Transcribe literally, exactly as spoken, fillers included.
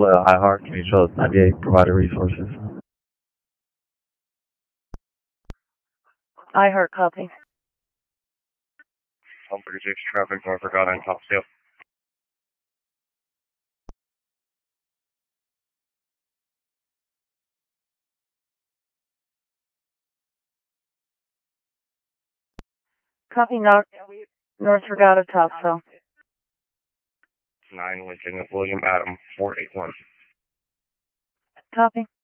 uh, High Heart, K H L ninety-eight, provided resources. I heard copy. Hamburger six traffic, Norfolk out on top steel. Copy North, North Regatta, Topsail. nine Lieutenant William Adam, four eight one. Copy.